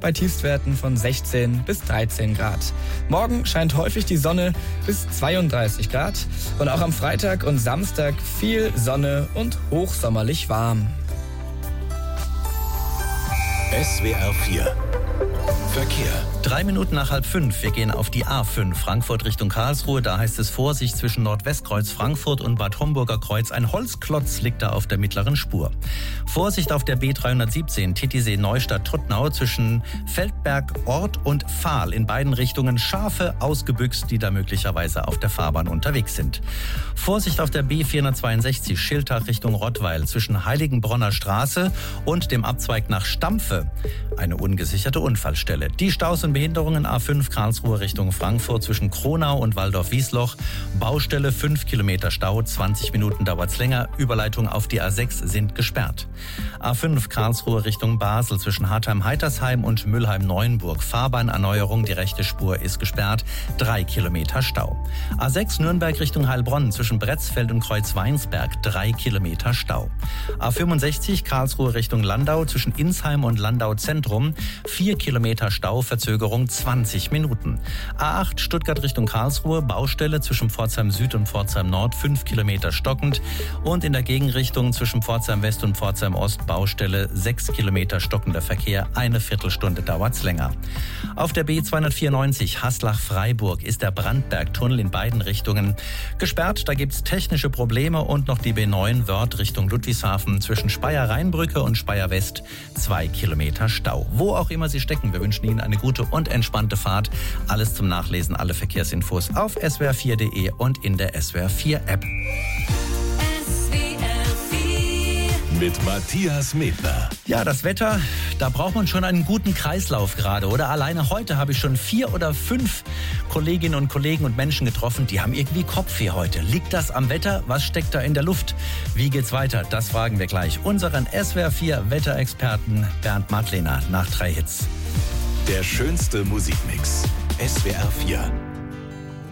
bei Tiefstwerten von 16 bis 13 Grad. Morgen scheint häufig die Sonne bis 32 Grad und auch am Freitag und Samstag viel Sonne und hochsommerlich warm. SWR 4 Verkehr. 3 Minuten nach 4:30. Wir gehen auf die A5 Frankfurt Richtung Karlsruhe. Da heißt es Vorsicht zwischen Nordwestkreuz Frankfurt und Bad Homburger Kreuz. Ein Holzklotz liegt da auf der mittleren Spur. Vorsicht auf der B317 Titisee Neustadt Tuttnau zwischen Feldberg Ort und Pfahl. In beiden Richtungen Schafe ausgebüxt, die da möglicherweise auf der Fahrbahn unterwegs sind. Vorsicht auf der B462 Schiltach Richtung Rottweil zwischen Heiligenbronner Straße und dem Abzweig nach Stampfe. Eine ungesicherte Unfallstelle. Die Staus und Behinderungen A5 Karlsruhe Richtung Frankfurt zwischen Kronau und Waldorf-Wiesloch. Baustelle 5 Kilometer Stau, 20 Minuten dauert's länger. Überleitung auf die A6 sind gesperrt. A5 Karlsruhe Richtung Basel zwischen Hartheim-Heitersheim und Mülheim-Neuenburg. Fahrbahnerneuerung, die rechte Spur ist gesperrt. 3 Kilometer Stau. A6 Nürnberg Richtung Heilbronn zwischen Bretzfeld und Kreuzweinsberg. 3 Kilometer Stau. A65 Karlsruhe Richtung Landau zwischen Insheim und Landau Zentrum. 4 Kilometer Stau, Verzögerung 20 Minuten. A8 Stuttgart Richtung Karlsruhe, Baustelle zwischen Pforzheim Süd und Pforzheim Nord, 5 Kilometer stockend. Und in der Gegenrichtung zwischen Pforzheim West und Pforzheim Ost, Baustelle 6 Kilometer stockender Verkehr, eine Viertelstunde dauert's länger. Auf der B294 Haslach-Freiburg ist der Brandbergtunnel in beiden Richtungen gesperrt. Da gibt's technische Probleme und noch die B9 Wörth Richtung Ludwigshafen zwischen Speyer-Rheinbrücke und Speyer West, 2 Kilometer Stau. Wo auch immer Sie stecken, wir wünschen Ihnen eine gute und entspannte Fahrt. Alles zum Nachlesen, alle Verkehrsinfos auf swr4.de und in der SWR4 App. Mit Matthias Medner. Ja, das Wetter, da braucht man schon einen guten Kreislauf gerade, oder? Alleine heute habe ich schon 4 oder 5 Kolleginnen und Kollegen und Menschen getroffen, die haben irgendwie Kopfweh heute. Liegt das am Wetter? Was steckt da in der Luft? Wie geht's weiter? Das fragen wir gleich unseren SWR4 Wetterexperten Bernd Madlener nach 3 Hits. Der schönste Musikmix. SWR 4